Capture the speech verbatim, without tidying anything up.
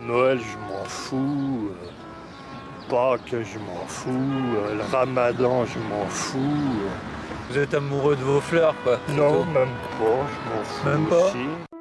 Noël, je m'en fous. euh, Pâques, je m'en fous. euh, Le Ramadan, je m'en fous. euh. Vous êtes amoureux de vos fleurs, quoi. Non, même pas, je m'en fous Même pas aussi.